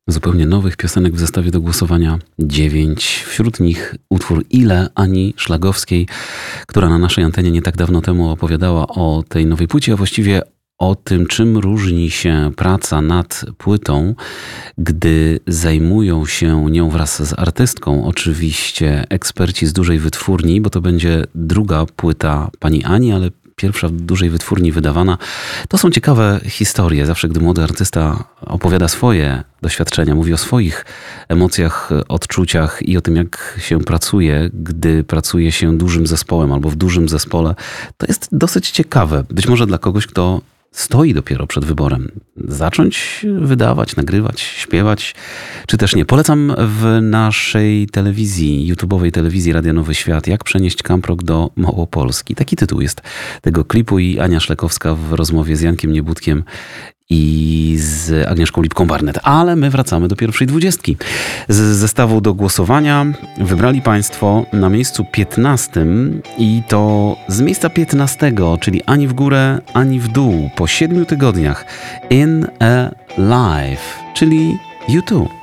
Zupełnie nowych piosenek w zestawie do głosowania 9. Wśród nich utwór Ile Ani Szlagowskiej, która na naszej antenie nie tak dawno temu opowiadała o tej nowej płycie, a właściwie o tym, czym różni się praca nad płytą, gdy zajmują się nią wraz z artystką oczywiście eksperci z dużej wytwórni, bo to będzie druga płyta pani Ani, ale pierwsza w dużej wytwórni wydawana. To są ciekawe historie. Zawsze, gdy młody artysta opowiada swoje doświadczenia, mówi o swoich emocjach, odczuciach i o tym, jak się pracuje, gdy pracuje się dużym zespołem albo w dużym zespole, to jest dosyć ciekawe. Być może dla kogoś, kto stoi dopiero przed wyborem. Zacząć wydawać, nagrywać, śpiewać, czy też nie. Polecam w naszej telewizji, YouTube'owej telewizji Radia Nowy Świat, jak przenieść Camp Rock do Małopolski. Taki tytuł jest tego klipu i Ania Szlekowska w rozmowie z Jankiem Niebudkiem i z Agnieszką Lipką-Barnett. Ale my wracamy do pierwszej 20. Z zestawu do głosowania wybrali Państwo na miejscu 15 i to z miejsca 15, czyli ani w górę, ani w dół, po 7 tygodniach In a Life, czyli U2.